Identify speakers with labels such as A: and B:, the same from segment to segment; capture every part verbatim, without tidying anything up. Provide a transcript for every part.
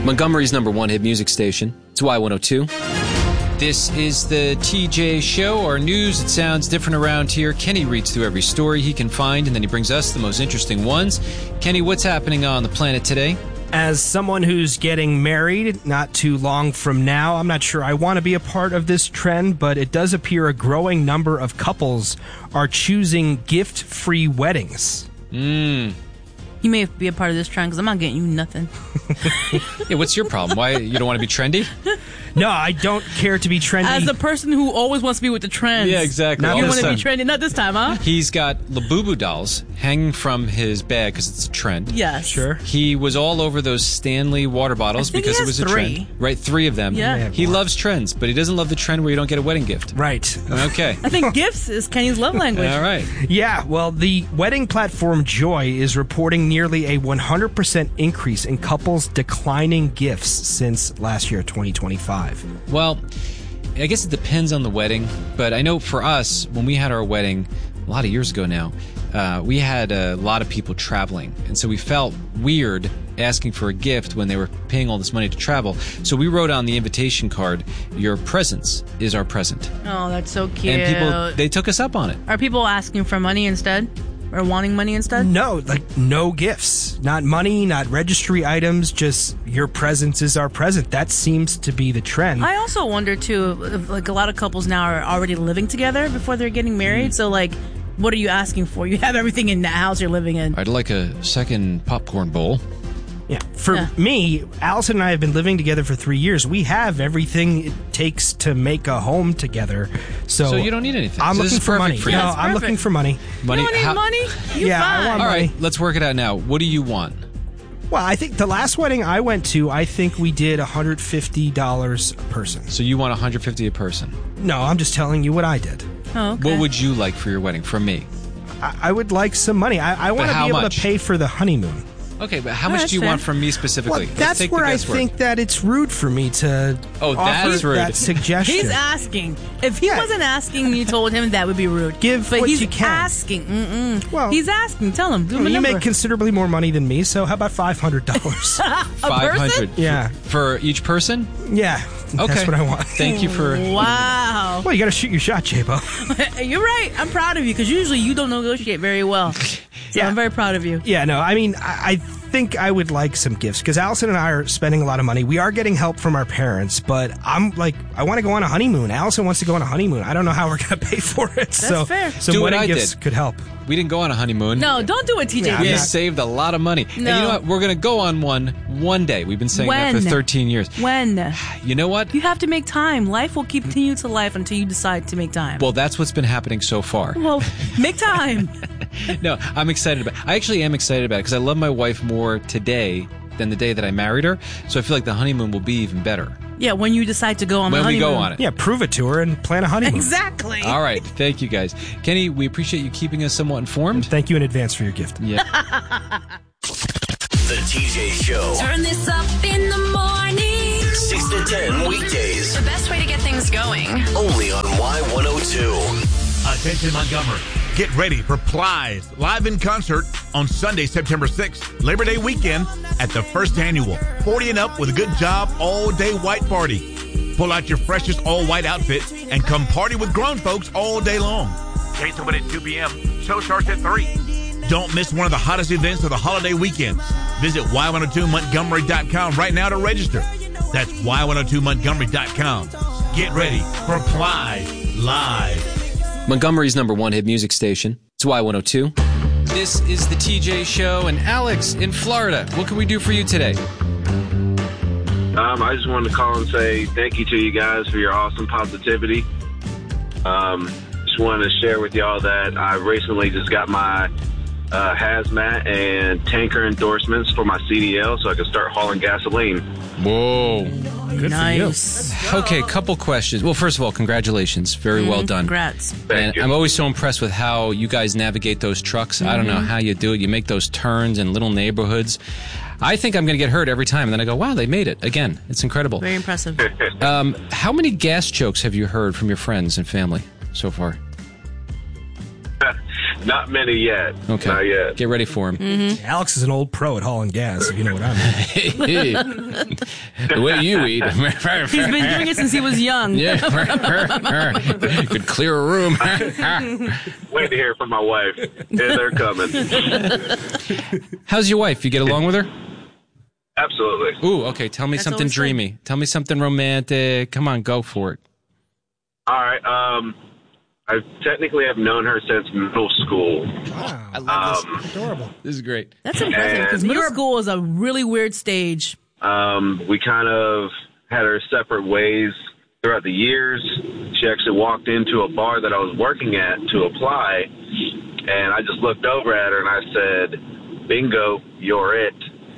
A: Montgomery's number one hit music station. It's Y one oh two. This is the T J Show, our news. It sounds different around here. Kenny reads through every story he can find, and then he brings us the most interesting ones. Kenny, what's happening on the planet today?
B: As someone who's getting married not too long from now, I'm not sure I want to be a part of this trend, but it does appear a growing number of couples are choosing gift-free weddings.
A: Mmm.
C: You may be a part of this trend because I'm not getting you nothing.
A: Yeah, what's your problem? Why, you don't want to be trendy?
B: No, I don't care to be trendy.
C: As the person who always wants to be with the trends.
A: Yeah, exactly.
B: Now
C: You
A: All
C: want
A: of a
C: to be
A: sudden,
C: trendy? Not this time, huh?
A: He's got Labubu dolls hanging from his bag because it's a trend.
C: Yes.
B: Sure.
A: He was all over those Stanley water bottles
C: I think
A: because
C: he
A: it was
C: has
A: a
C: three.
A: trend. Right, three of them.
C: Yeah.
B: Yeah,
A: He
B: more.
A: loves trends, but he doesn't love the trend where you don't get a wedding gift.
B: Right.
A: Okay.
C: I think gifts is Kenny's love language.
A: All right.
B: Yeah, well, the wedding platform Joy is reporting nearly a one hundred percent increase in couples declining gifts since last year, twenty twenty-five.
A: Well, I guess it depends on the wedding, but I know for us, when we had our wedding a lot of years ago now, uh, we had a lot of people traveling, and so we felt weird asking for a gift when they were paying all this money to travel. So we wrote on the invitation card, "Your presence is our present,"
C: Oh, that's so cute.
A: and people they took us up on it.
C: Are people asking for money instead? Or wanting money instead?
B: No, like no gifts. Not money, not registry items, just your presence is our present. That seems to be the trend.
C: I also wonder, too, if, like, a lot of couples now are already living together before they're getting married.
A: Mm.
C: So, like, what are you asking for? You have everything in the house you're living in.
A: I'd like a second popcorn bowl.
B: Yeah. For
C: Yeah.
B: me, Allison and I have been living together for three years. We have everything it takes to make a home together. So,
A: So you don't need anything.
B: I'm
A: So this
B: looking
A: is
B: for
A: perfect
B: money.
A: for you.
B: No,
C: That's
B: I'm
C: perfect.
B: looking for money.
A: Money.
C: You don't need
A: how-
C: money? You
B: Yeah, I
C: fine.
B: want
A: All
B: money.
A: right, let's work it out now. What do you want?
B: Well, I think the last wedding I went to, I think we did one hundred fifty dollars a person.
A: So you want one hundred fifty dollars a person.
B: No, I'm just telling you what I did.
C: Oh, okay.
A: What would you like for your wedding from me?
B: I, I would like some money. I, I want to
A: how
B: be able
A: much?
B: to pay for the honeymoon.
A: Okay, but how
C: Oh,
A: much
C: that's
A: do you
C: fair.
A: want from me specifically?
B: Well,
A: Let's
B: that's
A: take the
B: where I
A: guesswork.
B: think that it's rude for me to
A: Oh,
B: offer
A: that's rude.
B: that suggestion.
C: He's asking. If he
B: Yeah.
C: wasn't asking and you told him, that would be rude.
B: Give
C: but
B: what
C: he's
B: you can.
C: asking. Mm-mm.
B: Well-
C: he's asking. Tell him. Give him a
B: you
C: number.
B: make considerably more money than me, so how about five hundred dollars?
A: five hundred.
B: Yeah.
A: For each person?
B: Yeah,
A: Okay.
B: that's what I want.
A: Thank you for.
C: Wow.
B: Well, you got to shoot your shot, J-Bo.
C: You're right. I'm proud of you because usually you don't negotiate very well. So
B: Yeah.
C: I'm very proud of you.
B: Yeah, no, I mean, I, I think I would like some gifts because Allison and I are spending a lot of money. We are getting help from our parents, but I'm like, I want to go on a honeymoon. Allison wants to go on a honeymoon. I don't know how we're going to pay for it. so,
C: fair.
B: Some
A: Do what
B: wedding
A: I
B: gifts
A: did.
B: could help.
A: We didn't go on a honeymoon.
C: No, don't do it, T J.
B: Yeah,
A: We
B: I'm
C: did.
B: not-
A: saved a lot of money. And you
C: No.
A: know what? We're going to go on one one day. We've been saying that
C: When?
A: for thirteen years.
C: When?
A: You know what?
C: You have to make time. Life will continue to life until you decide to make time.
A: Well, that's what's been happening so far.
C: Well, make time.
A: No, I'm excited about I actually am excited about it because I love my wife more today than the day that I married her. So I feel like the honeymoon will be even better.
C: Yeah, when you decide to go on
A: When
C: the
A: we
C: honeymoon.
A: go on it.
B: Yeah, prove it to her and plan a honeymoon.
C: Exactly.
A: All right. Thank you, guys. Kenny, we appreciate you keeping us somewhat informed.
B: Thank you in advance for your gift.
A: Yeah.
D: The T J Show.
E: Turn this up in the morning.
D: six to ten weekdays.
E: The best way to get things going.
D: Only on Y one oh two.
F: Attention Montgomery. Get ready for Plies live in concert on Sunday, September sixth, Labor Day weekend at the first annual forty and Up with a Good Job all-day white party. Pull out your freshest all-white outfit and come party with grown folks all day long. Gates open at two p.m. Show starts at three. Don't miss one of the hottest events of the holiday weekends. Visit Y one oh two Montgomery dot com right now to register. That's Y one oh two Montgomery dot com. Get ready for Plies live.
A: Montgomery's number one hit music station. It's Y one oh two. This is the T J Show, and Alex in Florida. What can we do for you today?
G: Um, I just wanted to call and say thank you to you guys for your awesome positivity. Um, just wanted to share with y'all that I recently just got my uh, hazmat and tanker endorsements for my C D L so I can start hauling gasoline.
A: Whoa.
B: Good
C: Nice.
A: Okay, couple questions. Well, first of all, congratulations. Very well done.
C: Congrats.
G: Thank
A: And
G: you.
A: I'm always so impressed with how you guys navigate those trucks. I don't know how you do it. You make those turns in little neighborhoods. I think I'm going to get hurt every time. And then I go, wow, they made it. Again, it's incredible.
C: Very impressive.
A: Um, how many gas jokes have you heard from your friends and family so far?
G: Not many yet.
A: Okay.
G: Not yet.
A: Get ready for him.
C: Mm-hmm.
B: Alex is an old pro at hauling gas, if you know what I mean.
A: The way you eat.
C: He's been doing it since he was young.
A: Yeah. Could clear a room.
G: Wait to hear from my wife. Yeah, they're coming.
A: How's your wife? You get along with her?
G: Absolutely.
A: Ooh, okay. Tell me
C: That's
A: something
C: always
A: dreamy.
C: good.
A: Tell me something romantic. Come on, go for it.
G: All right. Um, I technically have known her since middle school.
B: Wow.
A: I love
G: Um,
B: Adorable.
A: This is great.
C: That's impressive because middle school is a really weird stage.
G: Um, we kind of had our separate ways throughout the years. She actually walked into a bar that I was working at to apply, and I just looked over at her and I said, bingo, you're it.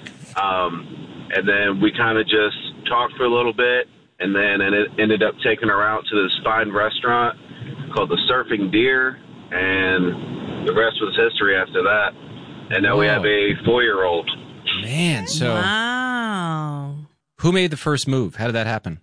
G: Um, and then we kind of just talked for a little bit, and then and it ended up taking her out to this fine restaurant called the Surfing Deer, and the rest was history after that. And now we
A: Whoa.
G: have a four-year-old.
A: Man, so
C: Wow.
A: who made the first move? How did that happen?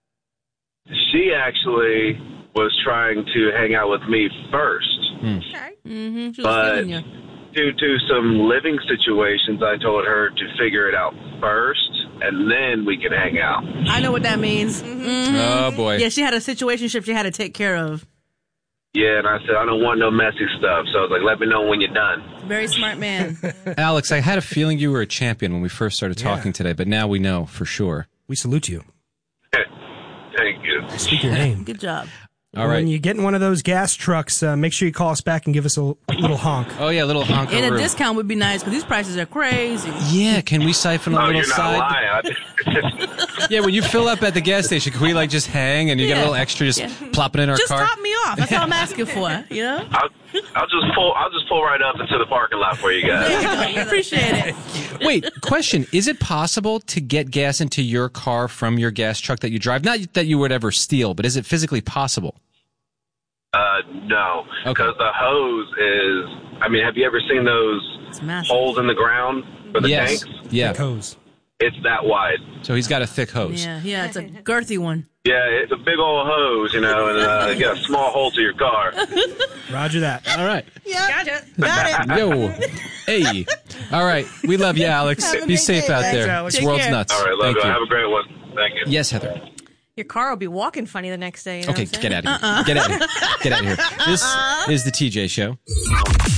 G: She actually was trying to hang out with me first,
C: Mm-hmm. She was
G: but
C: feeling you.
G: due to some living situations, I told her to figure it out first, and then we can hang out.
C: I know what that means. Mhm.
A: Oh, boy.
C: Yeah, she had a situationship she had to take care of.
G: Yeah, and I said, I don't want no messy stuff. So I was like, let me know when you're done.
C: Very smart man.
A: Alex, I had a feeling you were a champion when we first started talking
B: Yeah.
A: today, but now we know for sure.
B: We salute you.
G: Thank you.
B: Speak your name.
C: Good job.
A: All
B: When
A: right.
B: you get in one of those gas trucks, uh, make sure you call us back and give us a little honk.
A: Oh, yeah, little honk
C: And a
A: over.
C: discount would be nice because these prices are crazy.
A: Yeah, can we siphon a
G: Oh,
A: little
G: you're not
A: side?
G: lying. I-
A: Yeah, when you fill up at the gas station, can we like just hang and you get a
C: Yeah.
A: little extra, just
C: Yeah.
A: plop it in our
C: Just
A: car?
C: top me off. That's all I'm asking for. You know?
G: I'll, I'll just pull. I'll just pull right up into the parking lot for you guys.
C: There you go. We appreciate it.
A: Wait, question. Is it possible to get gas into your car from your gas truck that you drive? Not that you would ever steal, but is it physically possible?
G: Uh, no,
A: Okay.
G: because the hose is. I mean, have you ever seen those
C: It's massive.
G: holes in the ground for the
A: yes.
G: tanks?
A: Yeah.
B: Hose.
G: It's that wide.
A: So he's got a thick hose.
C: Yeah, yeah, it's a girthy one.
G: Yeah, it's a big old hose, you know, and uh, you got a small hole to your car.
B: Roger that.
A: All right.
C: Yeah, got it.
A: Yo. Hey. All right. We love you, Alex. Be safe out there.
B: Alex.
A: This
C: Take
A: world's
C: care.
A: nuts.
G: All right, love
A: Thank
G: you.
A: you.
G: Have a great one. Thank you.
A: Yes, Heather.
H: Your car will be walking funny the next day. You know
A: Okay,
H: what I'm
A: get
H: saying?
A: out of here. Get out of here. Get out of here. This is the T J Show.